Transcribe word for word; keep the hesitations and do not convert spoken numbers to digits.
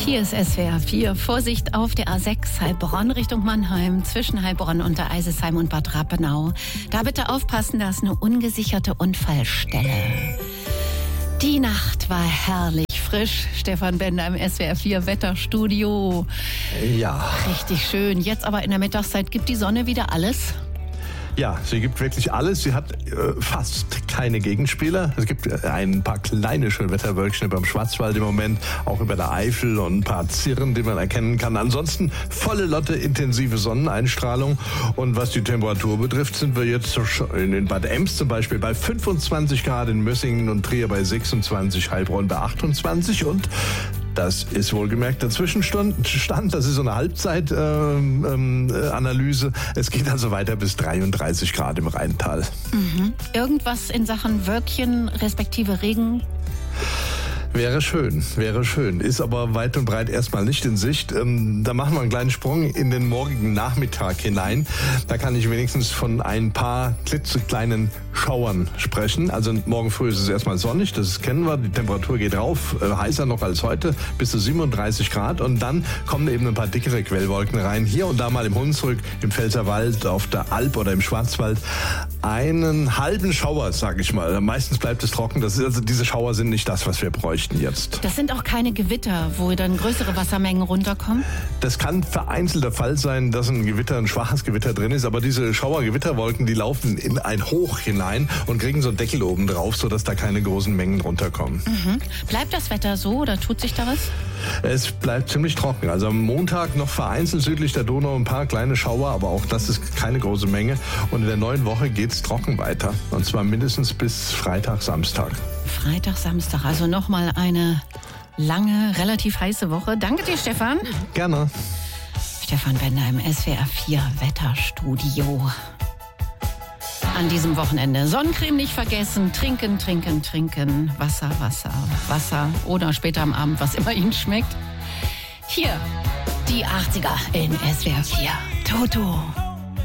Hier ist S W R vier. Vorsicht auf der A sechs Heilbronn Richtung Mannheim, zwischen Heilbronn und der Eisesheim und Bad Rappenau. Da bitte aufpassen, da ist eine ungesicherte Unfallstelle. Die Nacht war herrlich frisch. Stefan Bender im S W R vier Wetterstudio. Ja. Richtig schön. Jetzt aber in der Mittagszeit gibt die Sonne wieder alles. Ja, sie gibt wirklich alles. Sie hat äh, fast keine Gegenspieler. Es gibt äh, ein paar kleine schöne Wetterwölkchen beim Schwarzwald im Moment, auch über der Eifel und ein paar Zirren, die man erkennen kann. Ansonsten volle Lotte intensive Sonneneinstrahlung. Und was die Temperatur betrifft, sind wir jetzt in Bad Ems zum Beispiel bei fünfundzwanzig Grad, in Mössingen und Trier bei sechsundzwanzig, Heilbronn bei achtundzwanzig und das ist wohlgemerkt der Zwischenstand, das ist so eine Halbzeitanalyse. Ähm, ähm, es geht also weiter bis dreiunddreißig Grad im Rheintal. Mhm. Irgendwas in Sachen Wölkchen respektive Regen? Wäre schön, wäre schön. Ist aber weit und breit erstmal nicht in Sicht. Ähm, da machen wir einen kleinen Sprung in den morgigen Nachmittag hinein. Da kann ich wenigstens von ein paar klitzekleinen Schauern sprechen. Also morgen früh ist es erstmal sonnig, das kennen wir. Die Temperatur geht rauf, äh, heißer noch als heute, bis zu siebenunddreißig Grad. Und dann kommen eben ein paar dickere Quellwolken rein. Hier und da mal im Hunsrück, im Pfälzerwald, auf der Alp oder im Schwarzwald. Einen halben Schauer, sag ich mal. Meistens bleibt es trocken. Das ist, also diese Schauer sind nicht das, was wir bräuchten jetzt. Das sind auch keine Gewitter, wo dann größere Wassermengen runterkommen? Das kann vereinzelt der Fall sein, dass ein Gewitter, ein schwaches Gewitter drin ist, aber diese Schauer-Gewitterwolken, die laufen in ein Hoch hinein und kriegen so einen Deckel oben drauf, sodass da keine großen Mengen runterkommen. Mhm. Bleibt das Wetter so oder tut sich da was? Es bleibt ziemlich trocken. Also am Montag noch vereinzelt südlich der Donau ein paar kleine Schauer, aber auch das ist keine große Menge. Und in der neuen Woche geht's trocken weiter. Und zwar mindestens bis Freitag, Samstag. Freitag, Samstag, also nochmal eine lange, relativ heiße Woche. Danke dir, Stefan. Gerne. Stefan Bender im S W R vier Wetterstudio. An diesem Wochenende Sonnencreme nicht vergessen, trinken, trinken, trinken, Wasser, Wasser, Wasser oder später am Abend, was immer Ihnen schmeckt. Hier, die achtziger in S W R vier. Toto.